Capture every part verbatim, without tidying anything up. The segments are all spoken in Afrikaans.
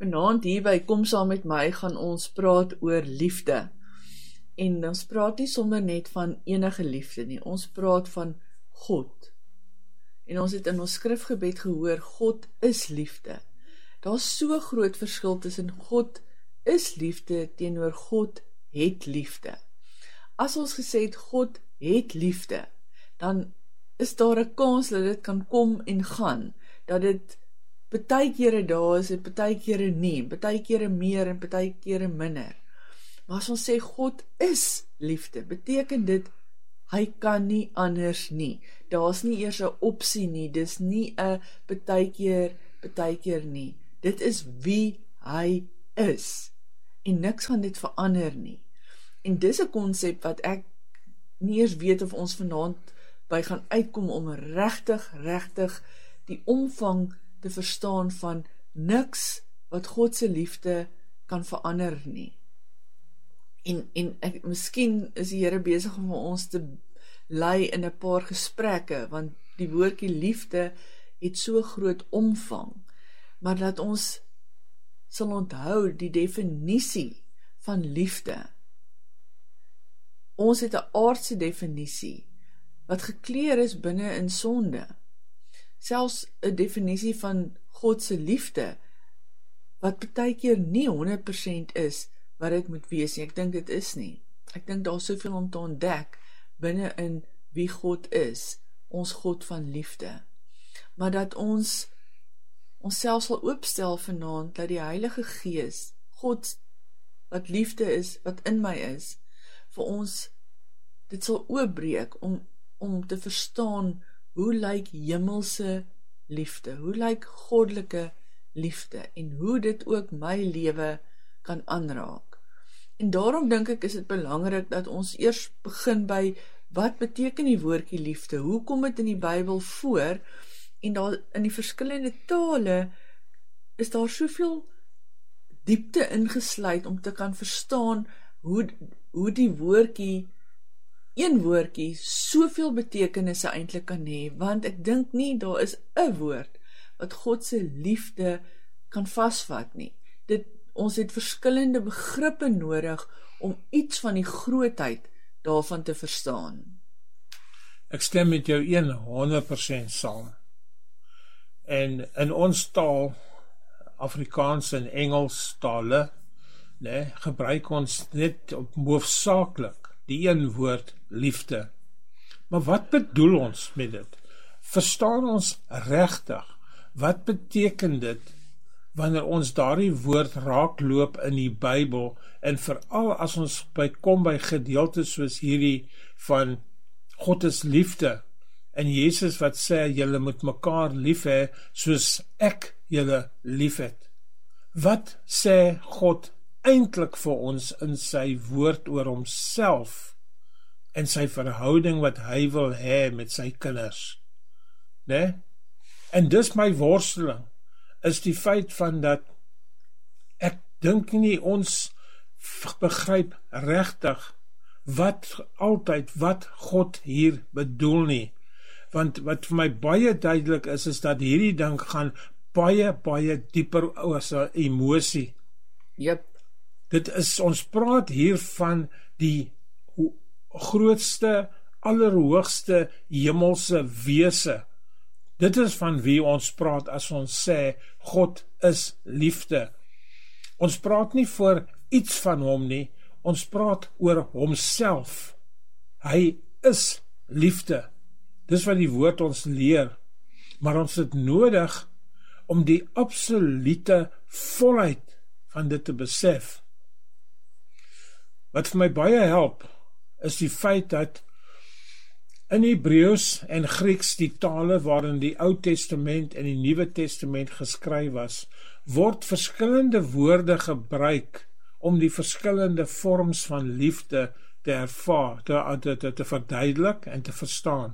Vanaand hier by Kom Saam Met My gaan ons praat oor liefde. En ons praat nie sommer net van enige liefde nie, ons praat van God. En ons het in ons skrifgebed gehoor, God is liefde. Daar is so groot verskil tussen God is liefde teenoor God het liefde. As ons gesê het God het liefde, dan is daar 'n kans dat dit kan kom en gaan, dat dit baie kere daar is en baie kere nie, baie kere meer en baie kere minder. Maar as ons sê God is liefde, beteken dit hy kan nie anders nie. Daar's nie eers 'n opsie nie, dis nie 'n baie keer, baie keer nie. Dit is wie hy is. En niks gaan dit verander nie. En dis 'n konsep wat ek nie eers weet of ons vanaand by gaan uitkom om regtig, regtig die omvang te verstaan van niks wat God se liefde kan verander nie. En, en ek, miskien is die Here besig om ons te lei in 'n paar gesprekke, want die woordjie liefde het so groot omvang, maar dat ons sal onthou die definisie van liefde. Ons het 'n aardse definisie, wat gekleer is binne in sonde. Selfs 'n definisie van God se liefde, wat baie keer nie honderd persent is, wat dit moet wees nie. Ek dink dit is nie. Ek dink daar is soveel om te ontdek, binne in wie God is, ons God van liefde. Maar dat ons, ons self sal oopstel vanaand, dat die Heilige Gees, God, wat liefde is, wat in my is, vir ons, dit sal oopbreek, om, om te verstaan, hoe lyk hemelse liefde, hoe lyk goddelike liefde, en hoe dit ook my lewe kan aanraak. En daarom dink ek is dit belangrik, dat ons eers begin by, wat beteken die woordjie liefde, hoe kom dit in die Bybel voor, en daar in die verskillende tale, is daar soveel diepte ingesluit, om te kan verstaan, hoe, hoe die woordjie, een woordjie, soveel betekenisse eintlik kan hê, want ek dink nie, daar is 'n woord, wat God se liefde kan vasvat nie. Dit, ons het verskillende begrippe nodig, om iets van die grootheid daarvan te verstaan. Ek stem met jou honderd persent saam. En in ons taal, Afrikaans en Engels tale, nee, gebruik ons net op hoofsaaklik die een woord liefde. Maar wat bedoel ons met dit? Verstaan ons regtig, wat beteken dit, wanneer ons daardie woord raakloop in die Bybel, en veral as ons by, kom by gedeeltes soos hierdie, van God is liefde, en Jesus wat sê, julle moet mekaar lief hê, soos ek julle lief het. Wat sê God eintlik vir ons in sy woord oor homself, en sy verhouding wat hy wil hê met sy kinders? Nee? En dis my worsteling, is die feit van dat, ek dink nie ons begryp regtig, wat altyd, wat God hier bedoel nie. Want wat vir my baie duidelik is, is dat hierdie ding gaan baie, baie dieper as 'n emosie. Yep. Dit is, ons praat hier van die grootste, allerhoogste hemelse wese. Dit is van wie ons praat as ons sê, God is liefde. Ons praat nie voor iets van hom nie, ons praat oor homself. Hy is liefde. Dis wat die woord ons leer, maar ons het nodig om die absolute volheid van dit te besef. Wat vir my baie help, is die feit dat in Hebreëus en Grieks, die tale waarin die Ou Testament en die Nuwe Testament geskryf was, word verskillende woorde gebruik om die verskillende vorms van liefde te ervaar, te, te, te verduidelik en te verstaan.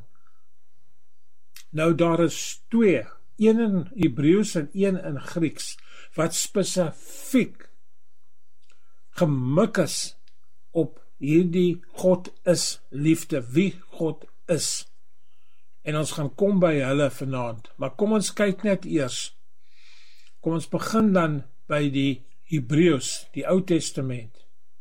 Nou daar is twee, een in Hebreëus en een in Grieks, wat spesifiek gemik is op hierdie God is liefde, wie God is. En ons gaan kom by hulle vanaand, maar kom ons kyk net eers. Kom ons begin dan by die Hebreëus, die Ou Testament.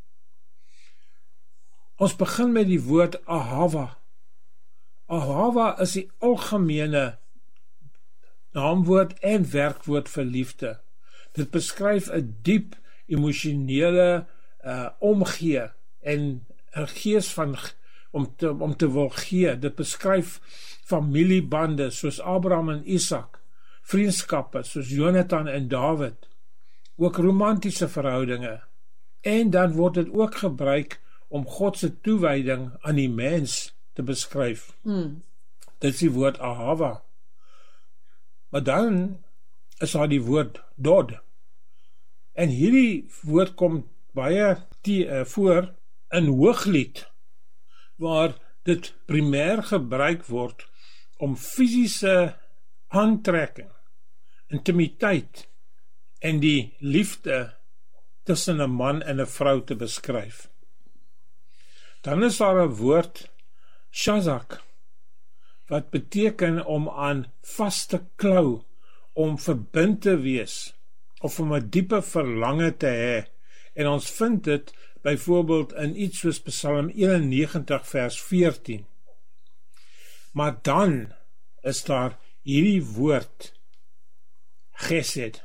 Ons begin met die woord ahava. Ahava is die algemene naamwoord en werkwoord vir liefde. Dit beskryf 'n diep emosionele uh, omgee en 'n gees van om te, om te wil gee. Dit beskryf familiebande soos Abraham en Isak, vriendskappe soos Jonathan en Dawid, ook romantiese verhoudinge. En dan word dit ook gebruik om God se toewyding aan die mens te beskryf. Hmm. Dit is die woord ahava. Maar dan is daar die woord dod. En hierdie woord kom baie die, uh, voor in Hooglied, waar dit primêr gebruik word om fisiese aantrekking, intimiteit en die liefde tussen 'n man en 'n vrou te beskryf. Dan is daar 'n woord shazak, wat beteken om aan vas te klou, om verbind te wees, of om 'n diepe verlange te hê. En ons vind dit byvoorbeeld in iets soos Psalm eenennegentig vers veertien. Maar dan is daar hierdie woord gesed.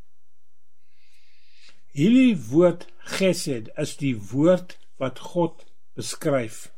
Hierdie woord gesed is die woord wat God beskryf.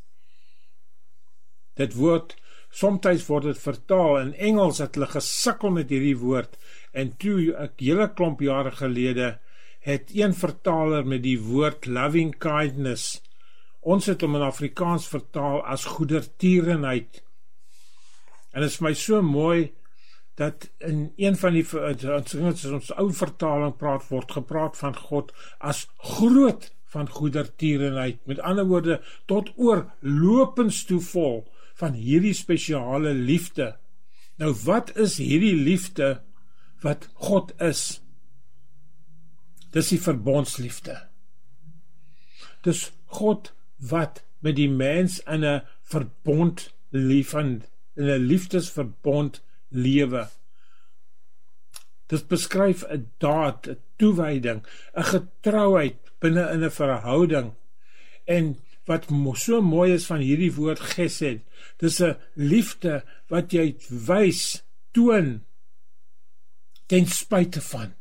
Dit woord, soms word dit vertaal, in Engels het hulle gesukkel met hierdie woord, en toe ek hele klomp jare gelede, het een vertaler met die woord loving kindness, ons het hom in Afrikaans vertaal as goedertierenheid. En het is my so mooi, dat in een van die, ons, ons ou vertaling praat, word gepraat van God as groot van goedertierenheid, met ander woorde, tot oorlopends toe vol, van hierdie spesiale liefde. Nou wat is hierdie liefde wat God is? Dis die verbondsliefde. Dis God wat met die mens in 'n verbond lief, in 'n liefdesverbond lewe. Dit beskryf 'n daad, 'n toewyding, 'n getrouheid binne in 'n verhouding. En wat so mooi is van hierdie woord gesed, dis 'n liefde wat jy wys, toon, ten spyte van.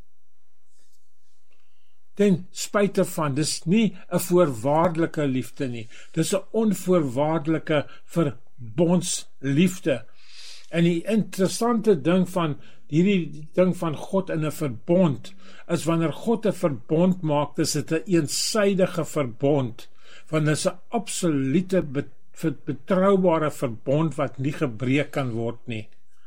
Ten spyte van, dis nie 'n voorwaardelike liefde nie, dis 'n onvoorwaardelike verbondsliefde. En die interessante ding van hierdie ding van God in 'n verbond, is wanneer God 'n verbond maak, dis dit 'n eensydige verbond, want dit is 'n absolute betroubare verbond wat nie gebreek kan word nie.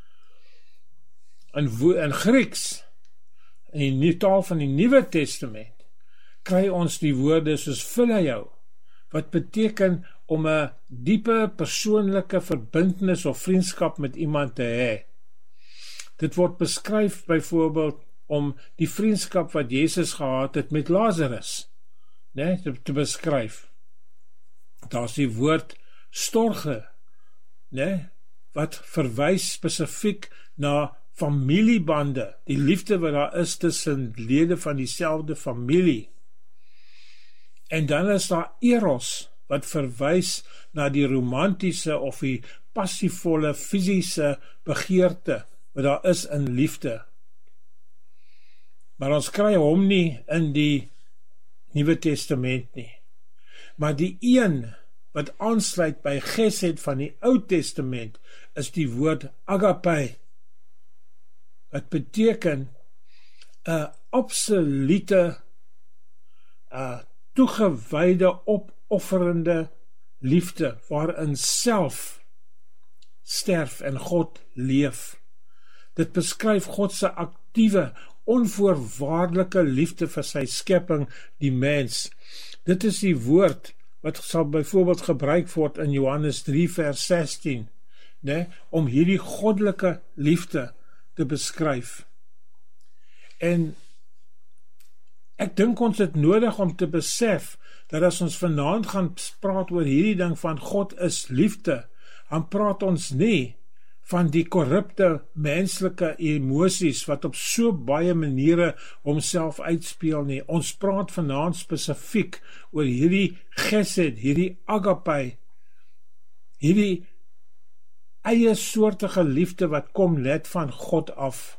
In, in Grieks, in die taal van die Nuwe Testament, kry ons die woorde soos phileo, wat beteken om 'n diepe persoonlike verbintenis of vriendskap met iemand te hê. Dit word beskryf byvoorbeeld om die vriendskap wat Jesus gehad het met Lazarus, né, te, te beskryf. Daar's die woord storge, né, wat verwys spesifiek na familiebande, die liefde wat daar is tussen lede van dieselfde familie. En dan is daar eros, wat verwys na die romantiese of die passievolle fisiese begeerte wat daar is in liefde. Maar ons kry hom nie in die Nuwe Testament nie. Maar die een wat aansluit by gesed van die Ou Testament is die woord agape, wat beteken 'n absolute uh, toegewyde, opofferende liefde, waarin self sterf en God leef. Dit beskryf God se aktiewe, onvoorwaardelike liefde vir sy skepping, die mens. Dit is die woord wat sal byvoorbeeld gebruik word in Johannes drie vers sestien, né, om hierdie goddelike liefde te beskryf. En ek dink ons het nodig om te besef dat as ons vanaand gaan praat oor hierdie ding van God is liefde, dan praat ons nie van die korrupte menslike emosies wat op so baie maniere homself uitspeel nie. Ons praat vanaand spesifiek oor hierdie gesed, hierdie agape, hierdie eie soortige liefde wat kom net van God af.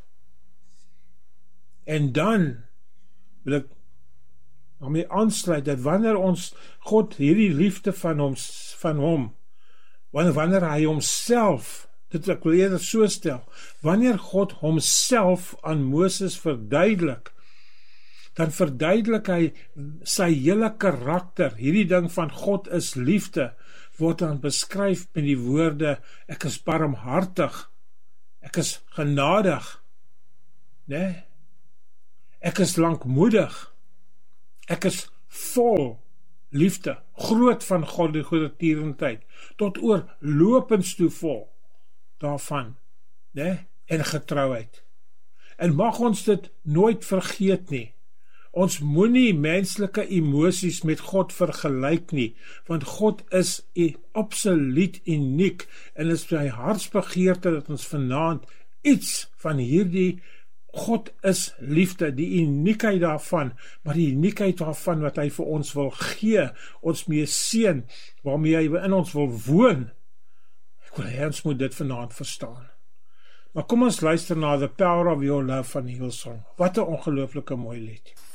En dan wil ek daarmee aansluit dat wanneer ons God hierdie liefde van hom, van hom wanneer, wanneer hy homself, dit ek wil eerder so stel, wanneer God homself aan Moses verduidelik, dan verduidelik hy sy hele karakter. Hierdie ding van God is liefde, word dan beskryf met die woorde, ek is barmhartig, ek is genadig, né? Ek is lankmoedig, ek is vol liefde, groot van God die goedertierendheid, tot oorlopends toe vol daarvan, né? En getrouheid. En mag ons dit nooit vergeet nie. Ons moenie menslike emosies met God vergelyk nie, want God is absoluut uniek, en is sy hartsbegeerte dat ons vanaand iets van hierdie God is liefde, die uniekheid daarvan, maar die uniekheid daarvan wat hy vir ons wil gee, ons mee seën, waarmee hy in ons wil woon. Ek wil hê ons moet dit vanaand verstaan. Maar kom ons luister na The Power of Your Love van Hillsong. Wat 'n ongelooflike mooi lied.